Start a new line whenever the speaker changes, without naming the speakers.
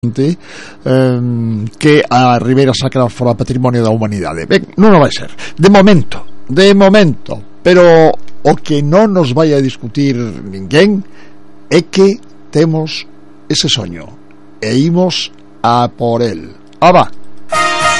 que a Ribeira Sacra fora patrimonio da humanidade. Ben, non vai ser de momento, pero o que non nos vai a discutir ninguén é que temos ese soño e imos a por el. Va.